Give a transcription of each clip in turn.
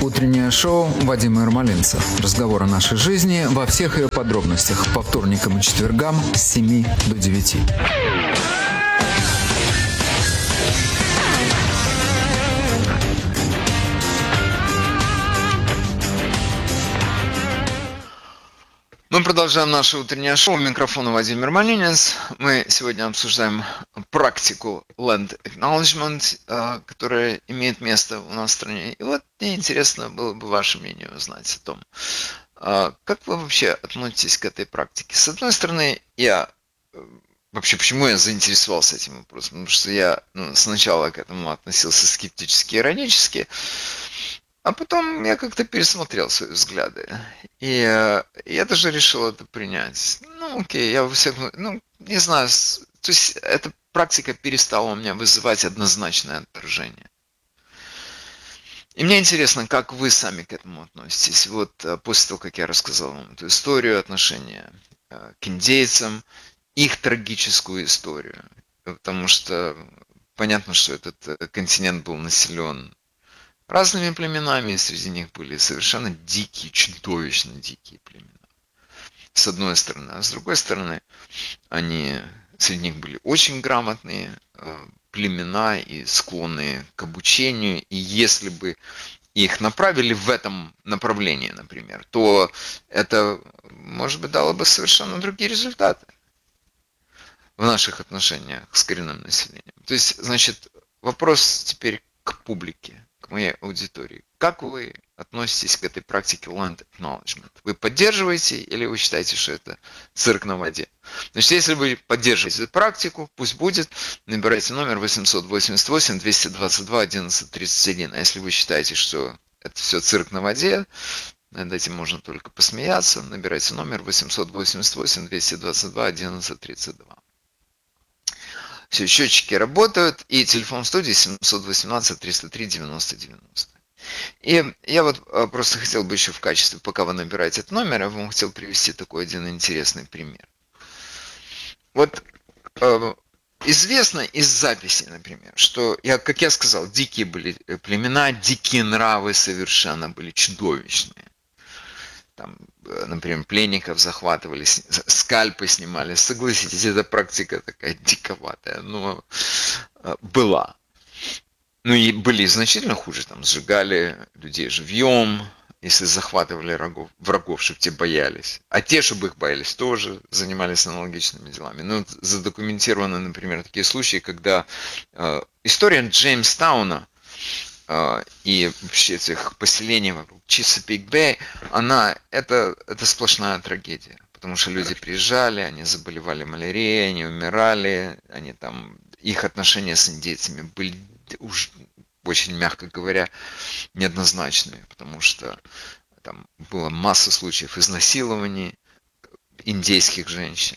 Утреннее шоу Вадима Ермолинцев. Разговор о нашей жизни во всех ее подробностях по вторникам и четвергам с 7 до 9. Мы продолжаем наше утреннее шоу. У микрофона Вадим Ермолинец. Мы сегодня обсуждаем практику Land Acknowledgement, которая имеет место у нас в стране. И вот мне интересно было бы ваше мнение узнать о том, как вы вообще относитесь к этой практике. С одной стороны, почему я заинтересовался этим вопросом? Потому что я сначала к этому относился скептически, иронически, а потом я как-то пересмотрел свои взгляды. И я даже решил это принять. Окей, я не знаю, то есть эта практика перестала у меня вызывать однозначное отторжение. И мне интересно, как вы сами к этому относитесь. Вот после того, как я рассказал вам эту историю, отношения к индейцам, их трагическую историю. Потому что понятно, что этот континент был населен разными племенами, и среди них были совершенно дикие, чудовищно дикие племена. С одной стороны. А с другой стороны, среди них были очень грамотные племена и склонные к обучению. И если бы их направили в этом направлении, например, то это, может быть, дало бы совершенно другие результаты в наших отношениях с коренным населением. То есть, значит, вопрос теперь к публике, к моей аудитории. Как вы относитесь к этой практике Land Acknowledgement? Вы поддерживаете или вы считаете, что это цирк на воде? Значит, если вы поддерживаете эту практику, пусть будет, набирайте номер 888-222-1131. А если вы считаете, что это все цирк на воде, над этим можно только посмеяться, набирайте номер 888-222-1132. Все, счетчики работают, и телефон в студии 718-303-90-90. И я вот просто хотел бы еще в качестве, пока вы набираете этот номер, я вам хотел привести такой один интересный пример. Вот известно из записей, например, что, как я сказал, дикие были племена, дикие нравы совершенно были чудовищные. Там, например, пленников захватывали, скальпы снимали. Согласитесь, эта практика такая диковатая, но была. И были значительно хуже, там сжигали людей живьем, если захватывали врагов, чтобы те боялись. А те, чтобы их боялись, тоже занимались аналогичными делами. Задокументированы, например, такие случаи, когда история Джеймстауна и вообще этих поселений вокруг Чесапик-Бэй, это сплошная трагедия. Потому что люди приезжали, они заболевали малярией, они умирали, их отношения с индейцами были уж очень, мягко говоря, неоднозначные, потому что там была масса случаев изнасилований индейских женщин.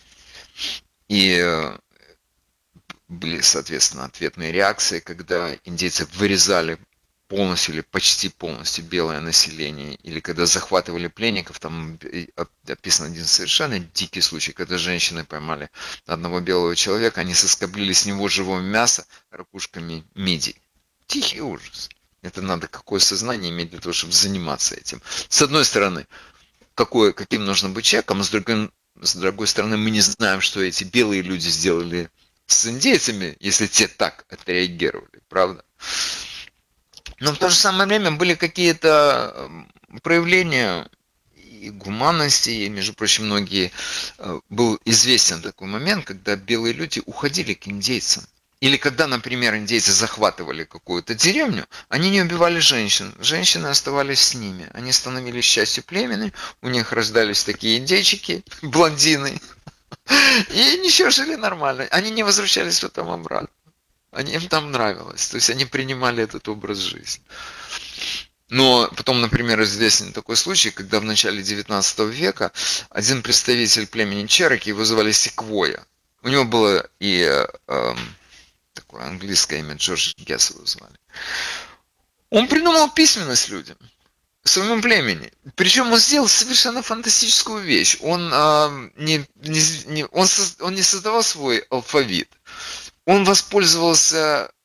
И были, соответственно, ответные реакции, когда индейцы вырезали полностью или почти полностью белое население, или когда захватывали пленников, там описан один совершенно дикий случай, когда женщины поймали одного белого человека, они соскоблили с него живое мясо ракушками мидий. Тихий ужас. Это надо какое сознание иметь для того, чтобы заниматься этим. С одной стороны, каким нужно быть человеком, а с другой стороны, мы не знаем, что эти белые люди сделали с индейцами, если те так отреагировали, правда? Но в то же самое время были какие-то проявления и гуманности, и, между прочим, был известен такой момент, когда белые люди уходили к индейцам. Или когда, например, индейцы захватывали какую-то деревню, они не убивали женщин, женщины оставались с ними, они становились частью племени, у них рождались такие индейчики, блондины, и ничего, жили нормально, они не возвращались потом обратно. Им там нравилось, то есть они принимали этот образ жизни. Но потом, например, известен такой случай, когда в начале 19 века один представитель племени Чероки, его звали Секвойя. У него было и такое английское имя, Джордж Гесс его звали. Он придумал письменность людям, своему племени. Причем он сделал совершенно фантастическую вещь. Он не создавал свой алфавит. Он воспользовался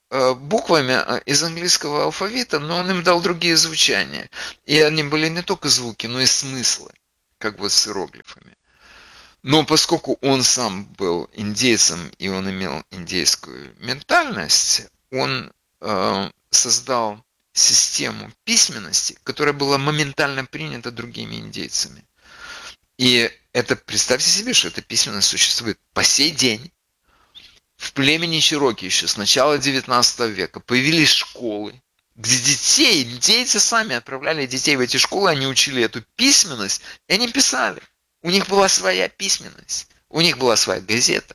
буквами из английского алфавита, но он им дал другие звучания. И они были не только звуки, но и смыслы, как вот с иероглифами. Но поскольку он сам был индейцем и он имел индейскую ментальность, он создал систему письменности, которая была моментально принята другими индейцами. И это, представьте себе, что эта письменность существует по сей день. В племени Чероки еще с начала 19 века появились школы, где детей, индейцы сами отправляли детей в эти школы, они учили эту письменность, и они писали. У них была своя письменность, у них была своя газета,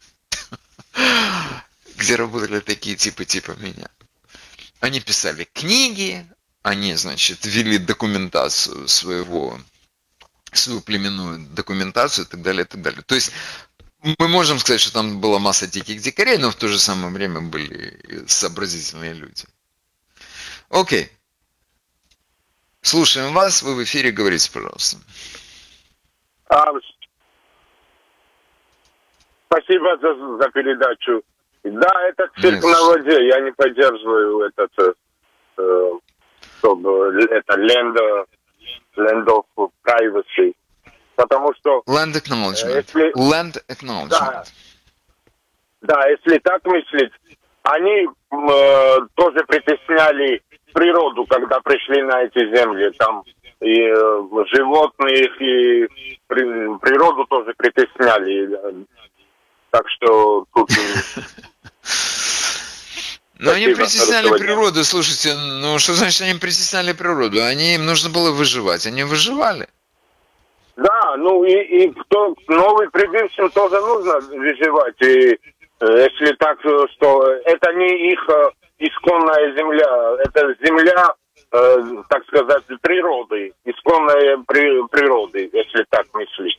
где работали такие типа меня. Они писали книги, они, значит, вели документацию свою племенную документацию и так далее, и так далее. То есть мы можем сказать, что там была масса диких дикарей, но в то же самое время были сообразительные люди. Окей. Слушаем вас, вы в эфире, говорите, пожалуйста. Спасибо за передачу. Да, это цирк на воде. Я не поддерживаю чтобы это land of privacy. Потому что... Land acknowledgement. Land acknowledgement. Да, если так мыслить, они тоже притесняли природу, когда пришли на эти земли. Там и животных, и природу тоже притесняли. Так что тут... Но они притесняли природу, слушайте, ну что значит они притесняли природу? Им нужно было выживать, они выживали. Да, ну и кто новый прибывшим тоже нужно выживать. И если так, что это не их исконная земля, это земля, так сказать, природы, исконная природы, если так мыслить.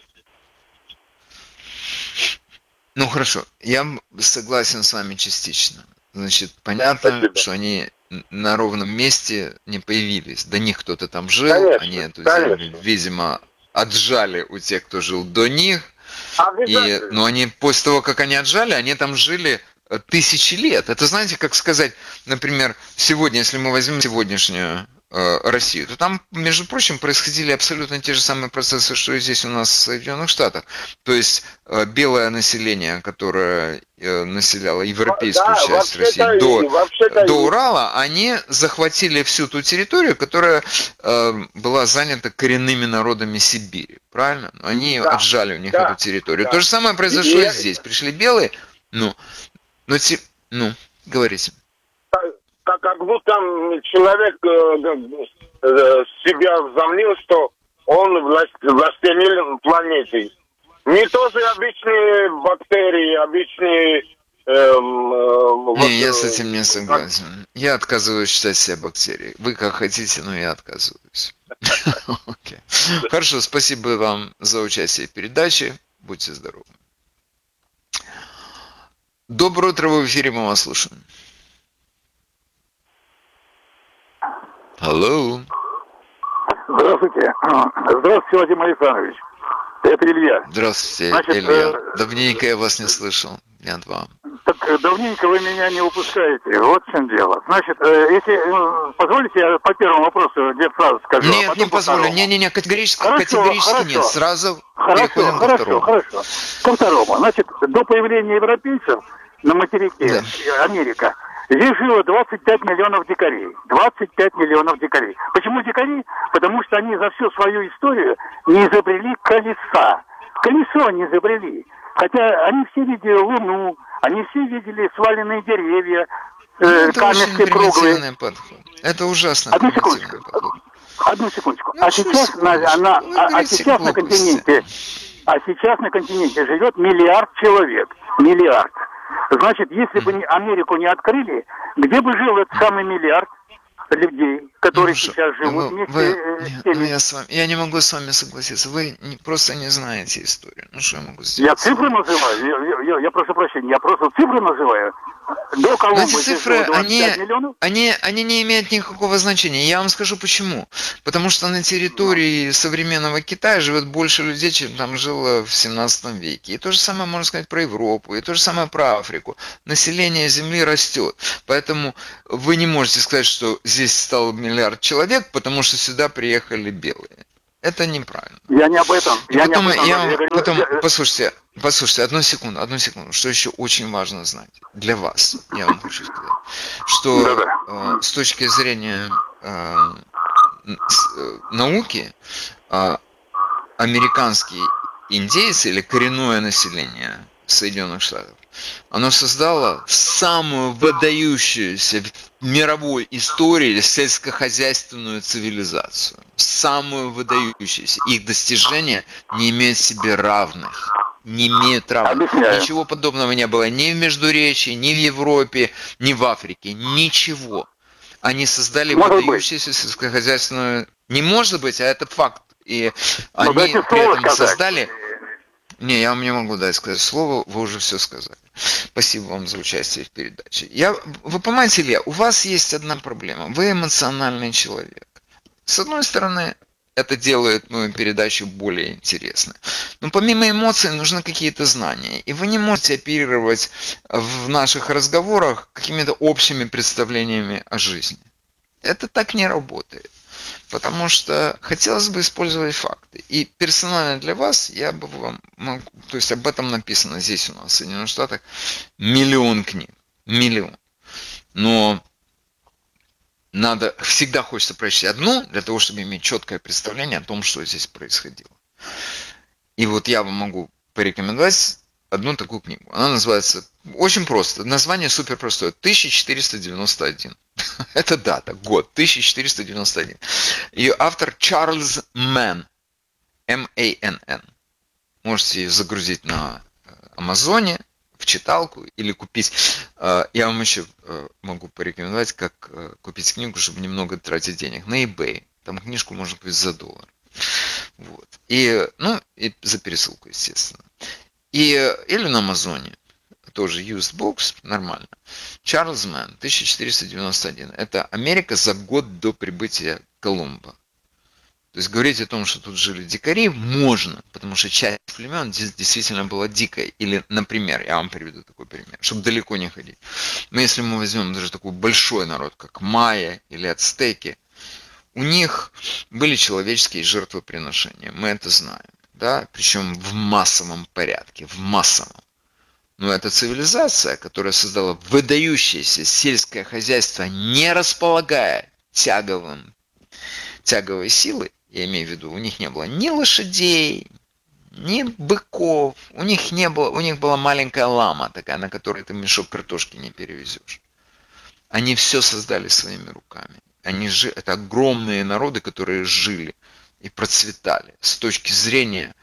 Ну хорошо, я согласен с вами частично. Значит, понятно, Спасибо. что они на ровном месте не появились. До них кто-то там жил, конечно, они эту землю, видимо, отжали у тех, кто жил до них. Но они после того, как они отжали, они там жили тысячи лет. Это знаете, как сказать, например, сегодня, если мы возьмем сегодняшнюю Россию, то там, между прочим, происходили абсолютно те же самые процессы, что и здесь у нас в Соединенных Штатах. То есть белое население, которое населяло европейскую часть России до Урала, они захватили всю ту территорию, которая была занята коренными народами Сибири. Правильно? Они отжали у них эту территорию. То же самое произошло и здесь. Пришли белые, говорите. Как будто человек себя возомнил, что он властелин планеты. Не тоже обычные бактерии, обычные... я с этим не согласен. Я отказываюсь считать себя бактерией. Вы как хотите, но я отказываюсь. Хорошо, спасибо вам за участие в передаче. Будьте здоровы. Доброе утро, вы в эфире, мы вас слушаем. Алло. Здравствуйте. Здравствуйте, Вадим Александрович. Это Илья. Здравствуйте, Илья. Давненько я вас не слышал. Нет вам. Так давненько вы меня не упускаете. Вот в чем дело. Значит, если позволите, я по первому вопросу две фразы скажу. Нет, не позволю. Не, категорически нет. Сразу переходим ко второму. Хорошо. Ко второму. Значит, до появления европейцев на материке Америка здесь жило 25 миллионов дикарей. 25 миллионов дикарей. Почему дикари? Потому что они за всю свою историю не изобрели колеса. Колесо не изобрели. Хотя они все видели Луну, они все видели сваленные деревья, камешки круглые. Это ужасно. Одну секундочку. Сейчас на континенте живет миллиард человек. Миллиард. Значит, если бы Америку не открыли, где бы жил этот самый миллиард людей, которые сейчас живут вместе с теми? Я не могу с вами согласиться. Вы просто не знаете историю. Ну что я могу сделать? Я цифры называю. Я прошу прощения. Я просто цифры называю. До Колумба Но эти цифры, 25 миллионов? они не имеют никакого значения. Я вам скажу почему. Потому что на территории современного Китая живет больше людей, чем там жило в 17 веке. И то же самое можно сказать про Европу, и то же самое про Африку. Население Земли растет. Поэтому вы не можете сказать, что здесь стало миллиард человек, потому что сюда приехали белые. Это неправильно. Я не об этом. Послушайте, одну секунду. Что еще очень важно знать для вас, я вам хочу сказать, что с точки зрения науки, американские индейцы или коренное население Соединенных Штатов, оно создало самую выдающуюся в мировой истории сельскохозяйственную цивилизацию. Самую выдающуюся. Их достижения не имеют себе равных. Не имеют равных. Ничего подобного не было ни в Междуречии, ни в Европе, ни в Африке. Ничего. Они создали выдающуюся сельскохозяйственную... Не может быть, а это факт. И они при этом создали... Не, я вам не могу дать сказать слово, вы уже все сказали. Спасибо вам за участие в передаче. Вы понимаете, Илья, у вас есть одна проблема. Вы эмоциональный человек. С одной стороны, это делает мою передачу более интересной. Но помимо эмоций нужны какие-то знания. И вы не можете оперировать в наших разговорах какими-то общими представлениями о жизни. Это так не работает. Потому что хотелось бы использовать факты. И персонально для вас я бы вам могу, то есть об этом написано здесь у нас в Соединенных Штатах миллион книг. Миллион. Но всегда хочется прочесть одну, для того, чтобы иметь четкое представление о том, что здесь происходило. И вот я вам могу порекомендовать одну такую книгу. Она называется, очень просто, название супер простое, 1491. Это дата, год, 1491. Ее автор Чарльз Мэн, Манн. Можете ее загрузить на Амазоне, в читалку или купить. Я вам еще могу порекомендовать, как купить книгу, чтобы немного тратить денег. На eBay. Там книжку можно купить за $1. Вот. И за пересылку, естественно. Или на Амазоне. Тоже used books, нормально. Чарльз Мэн, 1491. Это Америка за год до прибытия Колумба. То есть говорить о том, что тут жили дикари, можно, потому что часть племен действительно была дикая. Или, например, я вам приведу такой пример, чтобы далеко не ходить. Но если мы возьмем даже такой большой народ, как майя или ацтеки, у них были человеческие жертвоприношения, мы это знаем. Да? Причем в массовом порядке, в массовом. Но это цивилизация, которая создала выдающееся сельское хозяйство, не располагая тяговой силой, я имею в виду, у них не было ни лошадей, ни быков, у них была маленькая лама такая, на которой ты мешок картошки не перевезешь. Они все создали своими руками. Это огромные народы, которые жили и процветали с точки зрения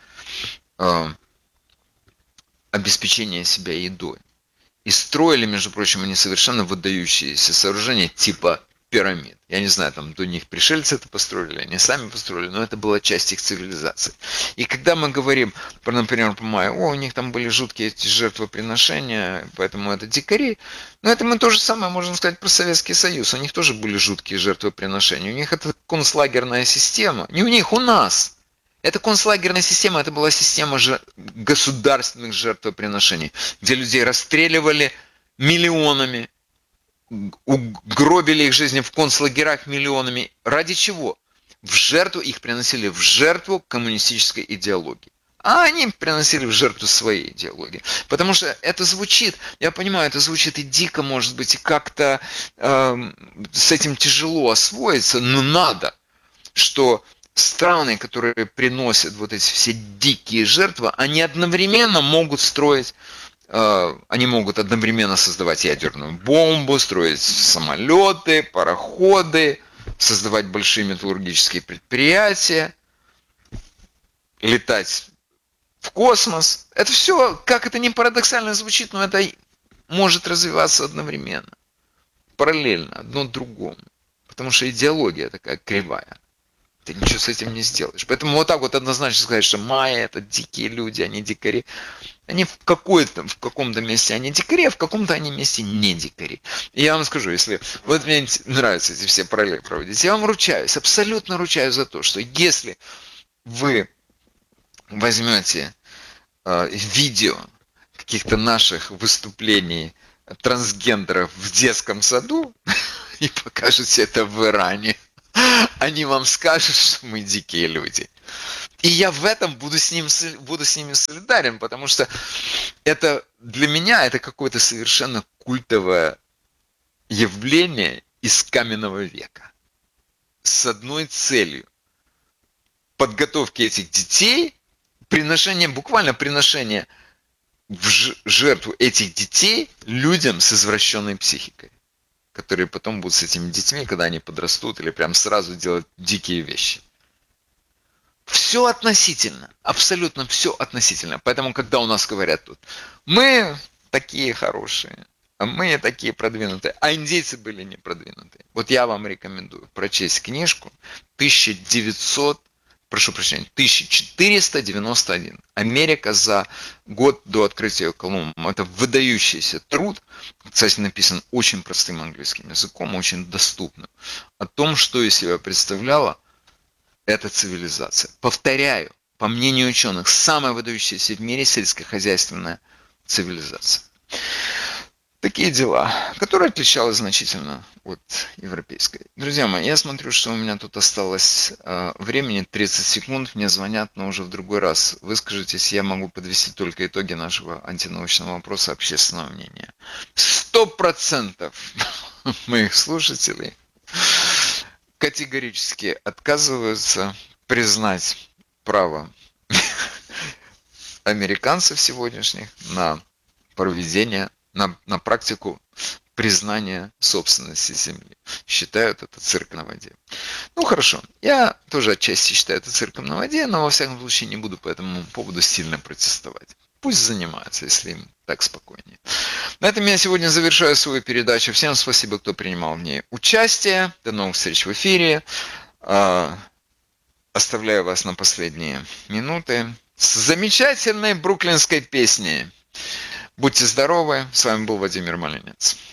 обеспечения себя едой. И строили, между прочим, они совершенно выдающиеся сооружения типа пирамид. Я не знаю, там до них пришельцы это построили, они сами построили, но это была часть их цивилизации. И когда мы говорим, например, по майя, у них там были жуткие эти жертвоприношения, поэтому это дикари, но это мы то же самое можем сказать про Советский Союз. У них тоже были жуткие жертвоприношения. У них это концлагерная система. Не у них, у нас. Это концлагерная система, это была система государственных жертвоприношений, где людей расстреливали миллионами, гробили их жизни в концлагерях миллионами. Ради чего? Их приносили в жертву коммунистической идеологии. А они приносили в жертву своей идеологии. Потому что это звучит, я понимаю, это звучит и дико, может быть, и как-то с этим тяжело освоиться, но надо, что страны, которые приносят вот эти все дикие жертвы, они одновременно могут строить, они могут одновременно создавать ядерную бомбу, строить самолеты, пароходы, создавать большие металлургические предприятия, летать в космос. Это все, как это ни парадоксально звучит, но это может развиваться одновременно, параллельно, одно другому. Потому что идеология такая кривая. Ты ничего с этим не сделаешь. Поэтому вот так вот однозначно сказать, что майя это дикие люди, они дикари. Они в каком-то месте они дикари, а в каком-то они месте не дикари. И я вам скажу, если вот мне нравятся эти все параллели проводить, я вам ручаюсь, абсолютно ручаюсь за то, что если вы возьмете видео каких-то наших выступлений трансгендеров в детском саду и покажете это в Иране, они вам скажут, что мы дикие люди. И я в этом буду с ними солидарен, потому что это для меня это какое-то совершенно культовое явление из каменного века. С одной целью подготовки этих детей, буквально приношение в жертву этих детей людям с извращенной психикой, которые потом будут с этими детьми, когда они подрастут, или прям сразу делать дикие вещи. Все относительно, абсолютно все относительно. Поэтому, когда у нас говорят тут, мы такие хорошие, а мы такие продвинутые, а индейцы были не продвинутые. Вот я вам рекомендую прочесть книжку 1491. Америка за год до открытия Колумба. Это выдающийся труд, кстати, написан очень простым английским языком, очень доступным, о том, что из себя представляла эта цивилизация. Повторяю, по мнению ученых, самая выдающаяся в мире сельскохозяйственная цивилизация. Такие дела, которые отличалась значительно от европейской. Друзья мои, я смотрю, что у меня тут осталось времени 30 секунд, мне звонят, но уже в другой раз. Выскажитесь, я могу подвести только итоги нашего антинаучного вопроса общественного мнения. 100% моих слушателей категорически отказываются признать право американцев сегодняшних на проведение, на практику признания собственности земли. Считают это цирк на воде. Ну хорошо, я тоже отчасти считаю это цирком на воде, но во всяком случае не буду по этому поводу сильно протестовать. Пусть занимаются, если им так спокойнее. На этом я сегодня завершаю свою передачу. Всем спасибо, кто принимал в ней участие. До новых встреч в эфире. Оставляю вас на последние минуты с замечательной бруклинской песней. Будьте здоровы. С вами был Владимир Малинец.